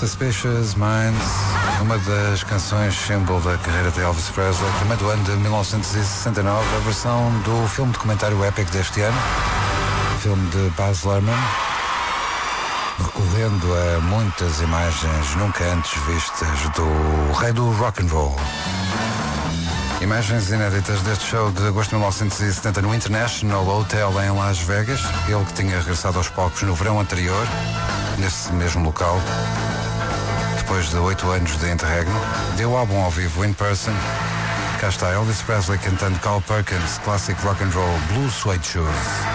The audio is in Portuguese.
Suspicious Minds, uma das canções símbolo da carreira de Elvis Presley, também do ano de 1969, a versão do filme documentário épico deste ano, filme de Baz Luhrmann, recorrendo a muitas imagens nunca antes vistas do rei do rock and roll. Imagens inéditas deste show de agosto de 1970 no International Hotel em Las Vegas, ele que tinha regressado aos palcos no verão anterior, nesse mesmo local, depois de 8 anos de interregno, deu o álbum ao vivo In Person. Cá está Elvis Presley cantando Carl Perkins, Classic Rock and Roll, Blue Suede Shoes.